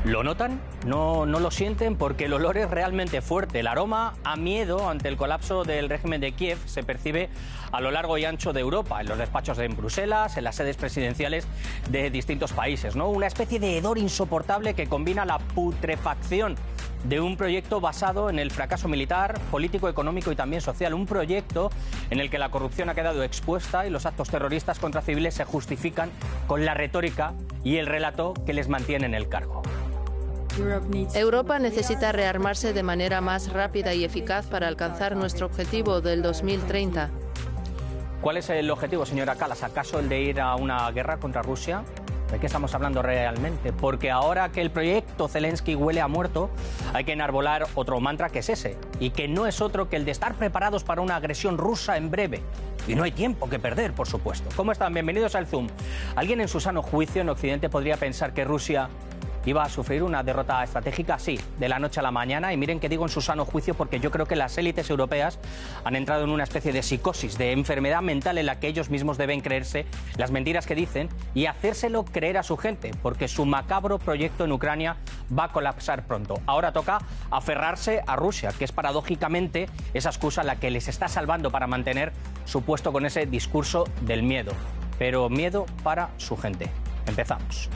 ¿Lo notan? No lo sienten porque el olor es realmente fuerte. El aroma a miedo ante el colapso del régimen de Kiev se percibe a lo largo y ancho de Europa, en los despachos en Bruselas, en las sedes presidenciales de distintos países, ¿no? Una especie de hedor insoportable que combina la putrefacción de un proyecto basado en el fracaso militar, político, económico y también social. Un proyecto en el que la corrupción ha quedado expuesta y los actos terroristas contra civiles se justifican con la retórica y el relato que les mantiene en el cargo. Europa necesita rearmarse de manera más rápida y eficaz para alcanzar nuestro objetivo del 2030. ¿Cuál es el objetivo, señora Kallas? ¿Acaso el de ir a una guerra contra Rusia? ¿De qué estamos hablando realmente? Porque ahora que el proyecto Zelensky huele a muerto, hay que enarbolar otro mantra que es ese, y que no es otro que el de estar preparados para una agresión rusa en breve. Y no hay tiempo que perder, por supuesto. ¿Cómo están? Bienvenidos al Zoom. ¿Alguien en su sano juicio en Occidente podría pensar que Rusia iba a sufrir una derrota estratégica? Sí, de la noche a la mañana. Y miren que digo en su sano juicio porque yo creo que las élites europeas han entrado en una especie de psicosis, de enfermedad mental en la que ellos mismos deben creerse las mentiras que dicen y hacérselo creer a su gente, porque su macabro proyecto en Ucrania va a colapsar pronto. Ahora toca aferrarse a Rusia, que es paradójicamente esa excusa la que les está salvando para mantener su puesto con ese discurso del miedo. Pero miedo para su gente. Empezamos.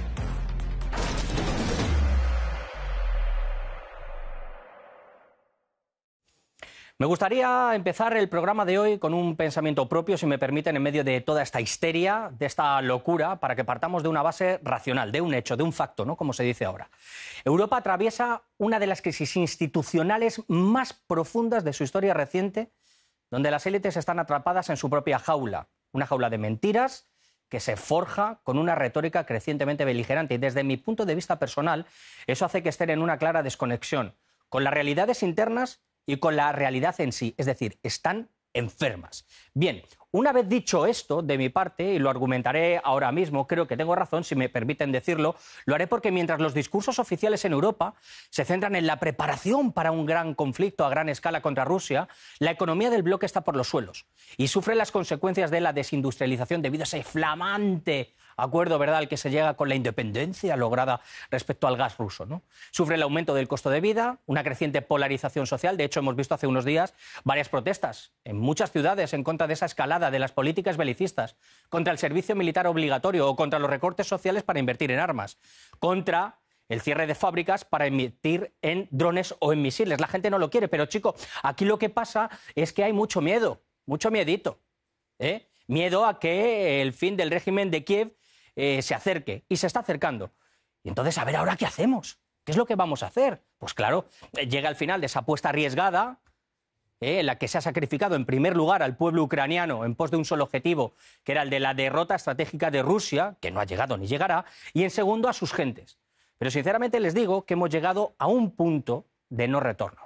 Me gustaría empezar el programa de hoy con un pensamiento propio, si me permiten, en medio de toda esta histeria, de esta locura, para que partamos de una base racional, de un hecho, de un facto, ¿no? Como se dice ahora. Europa atraviesa una de las crisis institucionales más profundas de su historia reciente, donde las élites están atrapadas en su propia jaula, una jaula de mentiras que se forja con una retórica crecientemente beligerante. Y desde mi punto de vista personal, eso hace que estén en una clara desconexión con las realidades internas y con la realidad en sí, es decir, están enfermas. Bien, una vez dicho esto, de mi parte, y lo argumentaré ahora mismo, creo que tengo razón, si me permiten decirlo, lo haré porque mientras los discursos oficiales en Europa se centran en la preparación para un gran conflicto a gran escala contra Rusia, la economía del bloque está por los suelos y sufre las consecuencias de la desindustrialización debido a ese flamante acuerdo, ¿verdad?, al que se llega con la independencia lograda respecto al gas ruso, ¿no? Sufre el aumento del costo de vida, una creciente polarización social. De hecho, hemos visto hace unos días varias protestas en muchas ciudades en contra de esa escalada de las políticas belicistas, contra el servicio militar obligatorio o contra los recortes sociales para invertir en armas, contra el cierre de fábricas para invertir en drones o en misiles. La gente no lo quiere, pero chico, aquí lo que pasa es que hay mucho miedo, mucho miedito, ¿eh? Miedo a que el fin del régimen de Kiev se acerque, y se está acercando. Y entonces, a ver, ¿ahora qué hacemos? ¿Qué es lo que vamos a hacer? Pues claro, llega al final de esa apuesta arriesgada, en la que se ha sacrificado en primer lugar al pueblo ucraniano en pos de un solo objetivo, que era el de la derrota estratégica de Rusia, que no ha llegado ni llegará, y en segundo a sus gentes. Pero sinceramente les digo que hemos llegado a un punto de no retorno.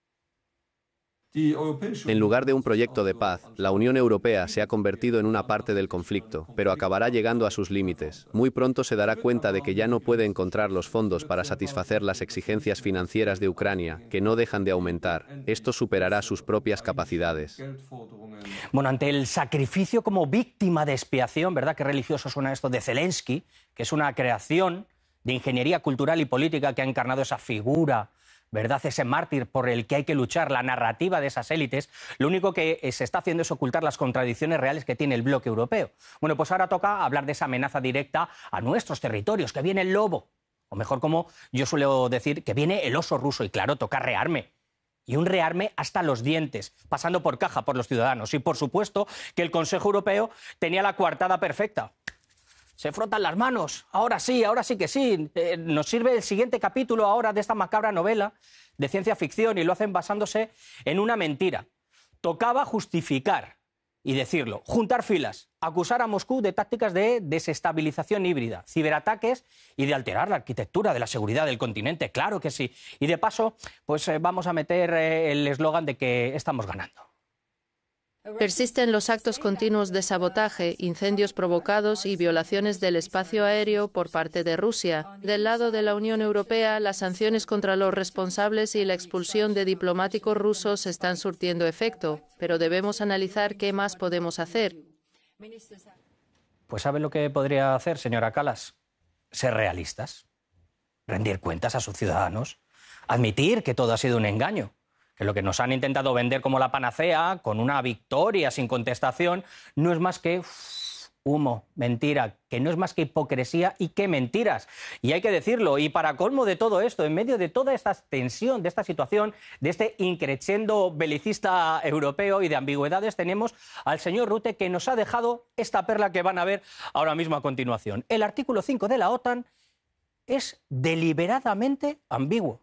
En lugar de un proyecto de paz, la Unión Europea se ha convertido en una parte del conflicto, pero acabará llegando a sus límites. Muy pronto se dará cuenta de que ya no puede encontrar los fondos para satisfacer las exigencias financieras de Ucrania, que no dejan de aumentar. Esto superará sus propias capacidades. Bueno, ante el sacrificio como víctima de expiación, ¿verdad? Qué religioso suena esto de Zelensky, que es una creación de ingeniería cultural y política que ha encarnado esa figura, ¿verdad?, ese mártir por el que hay que luchar, la narrativa de esas élites. Lo único que se está haciendo es ocultar las contradicciones reales que tiene el bloque europeo. Bueno, pues ahora toca hablar de esa amenaza directa a nuestros territorios, que viene el lobo, o mejor, como yo suelo decir, que viene el oso ruso. Y claro, toca rearme. Y un rearme hasta los dientes, pasando por caja por los ciudadanos. Y por supuesto que el Consejo Europeo tenía la coartada perfecta. Se frotan las manos. Ahora sí que sí. Nos sirve el siguiente capítulo ahora de esta macabra novela de ciencia ficción, y lo hacen basándose en una mentira. Tocaba justificar y decirlo, juntar filas, acusar a Moscú de tácticas de desestabilización híbrida, ciberataques y de alterar la arquitectura de la seguridad del continente. Claro que sí. Y de paso, pues vamos a meter el eslogan de que estamos ganando. Persisten los actos continuos de sabotaje, incendios provocados y violaciones del espacio aéreo por parte de Rusia. Del lado de la Unión Europea, las sanciones contra los responsables y la expulsión de diplomáticos rusos están surtiendo efecto, pero debemos analizar qué más podemos hacer. Pues ¿sabe lo que podría hacer, señora Kallas? Ser realistas. rendir cuentas a sus ciudadanos, admitir que todo ha sido un engaño, que lo que nos han intentado vender como la panacea, con una victoria sin contestación, no es más que humo, mentira, que no es más que hipocresía y que mentiras. Y hay que decirlo, y para colmo de todo esto, en medio de toda esta tensión, de esta situación, de este increciendo belicista europeo y de ambigüedades, tenemos al señor Rutte, que nos ha dejado esta perla que van a ver ahora mismo a continuación. El artículo 5 de la OTAN es deliberadamente ambiguo,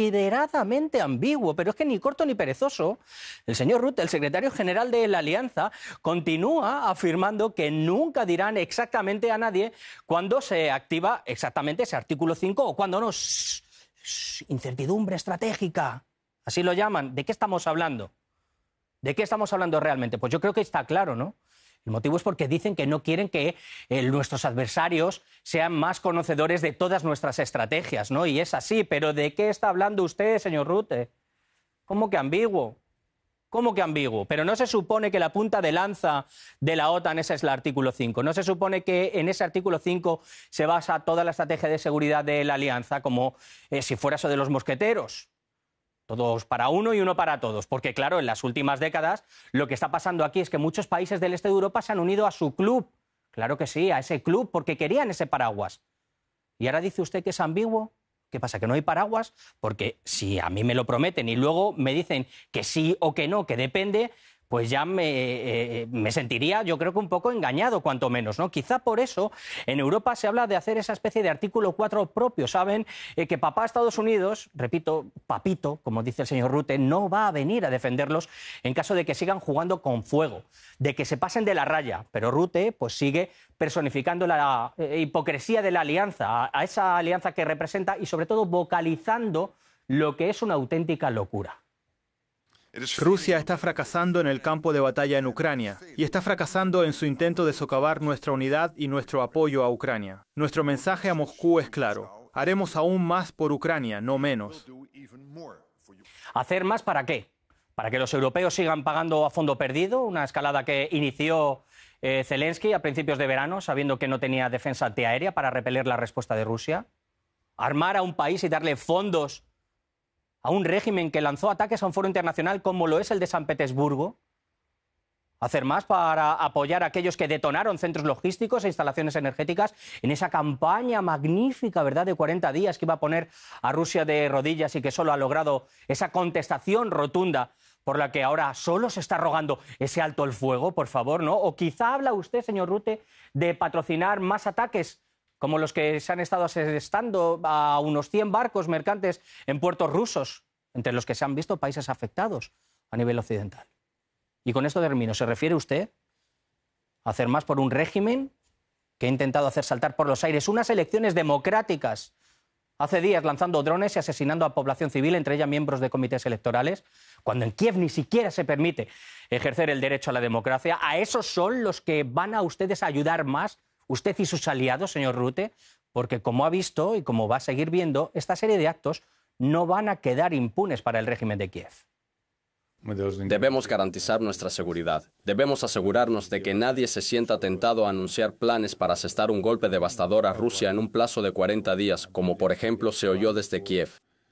pero es que ni corto ni perezoso. El señor Rutte, el secretario general de la Alianza, continúa afirmando que nunca dirán exactamente a nadie cuándo se activa exactamente ese artículo 5 o cuándo no. Incertidumbre estratégica, así lo llaman. ¿De qué estamos hablando? ¿De qué estamos hablando realmente? Pues yo creo que está claro, ¿no? El motivo es porque dicen que no quieren que nuestros adversarios sean más conocedores de todas nuestras estrategias, ¿no? Y es así, pero ¿de qué está hablando usted, señor Rutte? ¿Cómo que ambiguo? ¿Cómo que ambiguo? Pero no se supone que la punta de lanza de la OTAN ese es el artículo 5. No se supone que en ese artículo 5 se basa toda la estrategia de seguridad de la Alianza, como si fuera eso de los mosqueteros. Todos para uno y uno para todos, porque claro, en las últimas décadas lo que está pasando aquí es que muchos países del este de Europa se han unido a su club, claro que sí, a ese club, porque querían ese paraguas. Y ahora dice usted que es ambiguo. ¿Qué pasa, que no hay paraguas? Porque si a mí me lo prometen y luego me dicen que sí o que no, que depende, pues ya me sentiría, yo creo que un poco engañado, cuanto menos, ¿no? Quizá por eso en Europa se habla de hacer esa especie de artículo 4 propio. Saben que papá Estados Unidos, repito, papito, como dice el señor Rutte, no va a venir a defenderlos en caso de que sigan jugando con fuego, de que se pasen de la raya. Pero Rutte pues sigue personificando la hipocresía de la alianza, a esa alianza que representa y sobre todo vocalizando lo que es una auténtica locura. Rusia está fracasando en el campo de batalla en Ucrania y está fracasando en su intento de socavar nuestra unidad y nuestro apoyo a Ucrania. Nuestro mensaje a Moscú es claro: haremos aún más por Ucrania, no menos. ¿Hacer más para qué? ¿Para que los europeos sigan pagando a fondo perdido? Una escalada que inició Zelensky a principios de verano, sabiendo que no tenía defensa antiaérea para repeler la respuesta de Rusia. ¿Armar a un país y darle fondos a un régimen que lanzó ataques a un foro internacional como lo es el de San Petersburgo? ¿Hacer más para apoyar a aquellos que detonaron centros logísticos e instalaciones energéticas en esa campaña magnífica, ¿verdad?, de 40 días que iba a poner a Rusia de rodillas y que solo ha logrado esa contestación rotunda por la que ahora solo se está rogando ese alto el fuego, por favor, ¿no? O quizá habla usted, señor Rutte, de patrocinar más ataques como los que se han estado asestando a unos 100 barcos mercantes en puertos rusos, entre los que se han visto países afectados a nivel occidental. Y con esto termino. ¿Se refiere usted a hacer más por un régimen que ha intentado hacer saltar por los aires unas elecciones democráticas hace días, lanzando drones y asesinando a población civil, entre ellas miembros de comités electorales, cuando en Kiev ni siquiera se permite ejercer el derecho a la democracia? ¿A esos son los que van a ustedes a ayudar más, usted y sus aliados, señor Rutte? Porque como ha visto y como va a seguir viendo, esta serie de actos no van a quedar impunes para el régimen de Kiev. Debemos garantizar nuestra seguridad. Debemos asegurarnos de que nadie se sienta tentado a anunciar planes para asestar un golpe devastador a Rusia en un plazo de 40 días, como por ejemplo se oyó desde Kiev.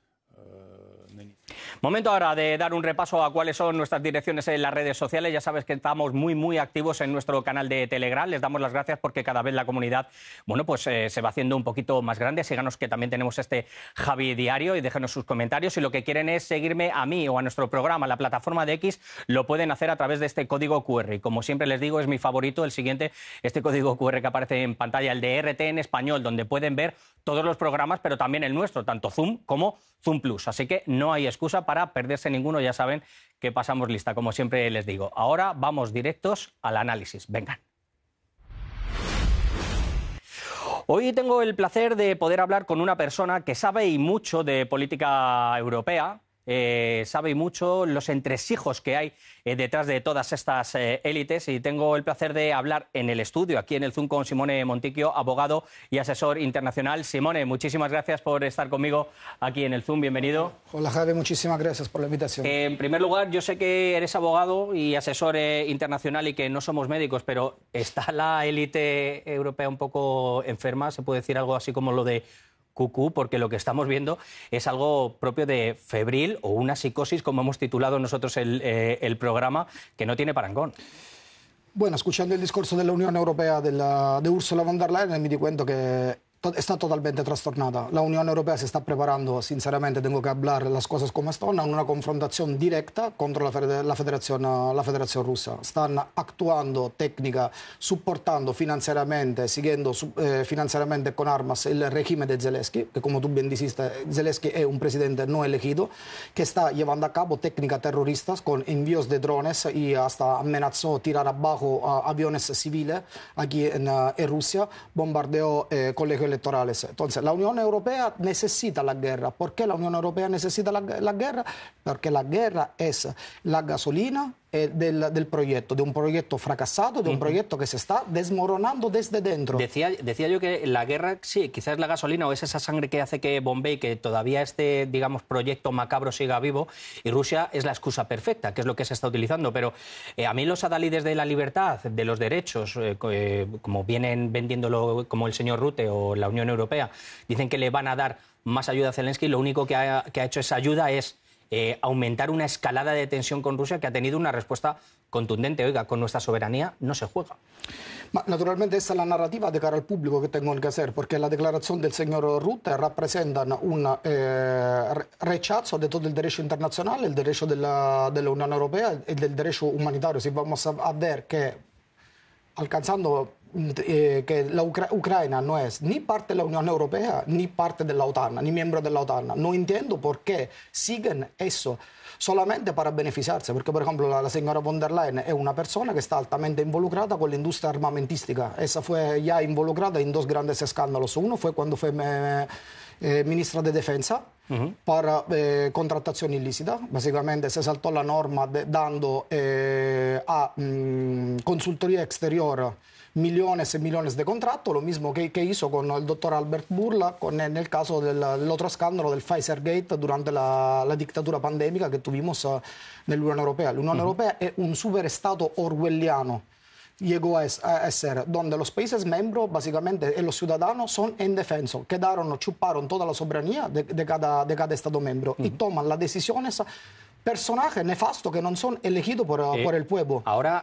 Momento ahora de dar un repaso a cuáles son nuestras direcciones en las redes sociales. Ya sabes que estamos muy activos en nuestro canal de Telegram. Les damos las gracias porque cada vez la comunidad, bueno, pues se va haciendo un poquito más grande. Síganos, que también tenemos este Javi Diario, y déjenos sus comentarios. Si lo que quieren es seguirme a mí o a nuestro programa, la plataforma de X, lo pueden hacer a través de este código QR. Y como siempre les digo, es mi favorito el siguiente, este código QR que aparece en pantalla, el de RT en español, donde pueden ver todos los programas, pero también el nuestro, tanto Zoom como Zoom Plus. Así que no hay excusa para perderse ninguno. Ya saben que pasamos lista, como siempre les digo. Ahora vamos directos al análisis. Vengan. Hoy tengo el placer de poder hablar con una persona que sabe y mucho de política europea, sabe y mucho los entresijos que hay detrás de todas estas élites, y tengo el placer de hablar en el estudio, aquí en el Zoom, con Simone Monticchio, abogado y asesor internacional. Simone, muchísimas gracias por estar conmigo aquí en el Zoom. Bienvenido. Hola, Javi, muchísimas gracias por la invitación. En primer lugar, yo sé que eres abogado y asesor internacional y que no somos médicos, pero ¿está la élite europea un poco enferma? ¿Se puede decir algo así como lo de cucú, porque lo que estamos viendo es algo propio de febril o una psicosis, como hemos titulado nosotros el programa, que no tiene parangón. Bueno, escuchando el discurso de la Unión Europea de Ursula von der Leyen, me di cuenta que está totalmente trastornada. La Unión Europea se está preparando, sinceramente, tengo que hablar las cosas como están, a una confrontación directa contra la Federación Rusa. Están actuando técnica, soportando financieramente, siguiendo financieramente con armas el régimen de Zelensky, que como tú bien dijiste, Zelensky es un presidente no elegido, que está llevando a cabo técnicas terroristas con envíos de drones y hasta amenazó tirar abajo aviones civiles aquí en Rusia, bombardeó colegios electorales. Entonces, la Unión Europea necesita la guerra. ¿Por qué la Unión Europea necesita la guerra? Porque la guerra es la gasolina del proyecto, de un proyecto fracasado, de un proyecto que se está desmoronando desde dentro. Decía yo que la guerra, sí, quizás la gasolina o es esa sangre que hace que bombee, que todavía este, digamos, proyecto macabro siga vivo, y Rusia es la excusa perfecta, que es lo que se está utilizando. Pero a mí los adalides de la libertad, de los derechos, como vienen vendiéndolo como el señor Rutte o la Unión Europea, dicen que le van a dar más ayuda a Zelensky. Lo único que ha hecho esa ayuda es aumentar una escalada de tensión con Rusia, que ha tenido una respuesta contundente. Oiga, con nuestra soberanía no se juega. Naturalmente esa es la narrativa de cara al público que tengo que hacer, porque la declaración del señor Rutte representa un rechazo de todo el derecho internacional, el derecho de la Unión Europea y del derecho humanitario. Si vamos a ver que alcanzando que la Ucrania no es ni parte de la Unión Europea, ni parte de la OTAN, ni miembro de la OTAN. No entiendo por qué siguen eso solamente para beneficiarse, porque por ejemplo la señora von der Leyen es una persona que está altamente involucrada con la industria armamentística. Esa fue ya involucrada en dos grandes escándalos. Uno fue cuando fue ministra de Defensa para contratación ilícita. Básicamente se saltó la norma dando a consultoría exterior millones y millones de contratos, lo mismo que hizo con el doctor Albert Bourla en el caso del otro escándalo del Pfizer Gate durante la dictadura pandémica que tuvimos en la Unión Europea. La Unión Europea es un superestado orwelliano. Llegó a ser donde los países miembros básicamente y los ciudadanos son indefensos, chuparon toda la soberanía de cada Estado miembro y toman las decisiones personajes nefastos que no son elegidos por el pueblo. Ahora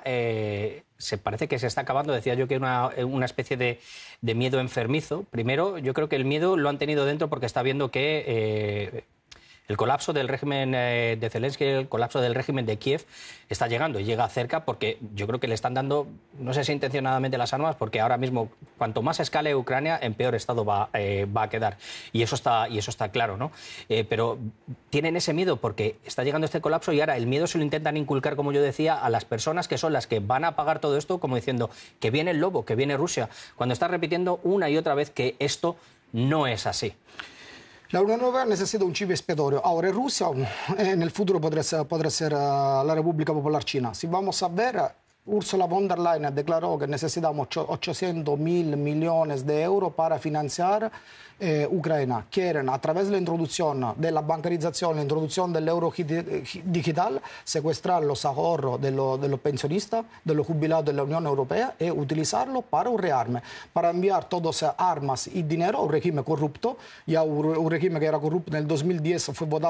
se parece que se está acabando, decía yo que una especie de miedo enfermizo. Primero, yo creo que el miedo lo han tenido dentro porque está viendo que el colapso del régimen de Zelensky, el colapso del régimen de Kiev está llegando y llega cerca porque yo creo que le están dando, no sé si intencionadamente, las armas, porque ahora mismo cuanto más escale Ucrania, en peor estado va a quedar. Y eso está claro, ¿no? Pero tienen ese miedo porque está llegando este colapso y ahora el miedo se lo intentan inculcar, como yo decía, a las personas que son las que van a pagar todo esto, como diciendo que viene el lobo, que viene Rusia, cuando está repitiendo una y otra vez que esto no es así. La Unión Europea necesita un chivo expiatorio. Ahora Rusia, en el futuro podrá ser la República Popular China. Si vamos a ver, Ursula von der Leyen declaró que necesitamos 800.000 millones de euros para financiar Ucrania. Quieren, a través de la introducción de la bancarización, la introducción del euro digital, secuestrar los ahorros de los pensionistas, de los jubilados de la Unión Europea y utilizarlo para un rearme, para enviar todas armas y dinero a un régimen corrupto. Ya un régimen que era corrupto en el 2010 fue votado